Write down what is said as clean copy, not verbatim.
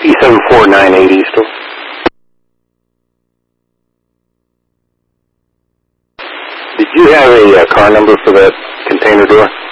C74980 still. Did you have a car number for that container door?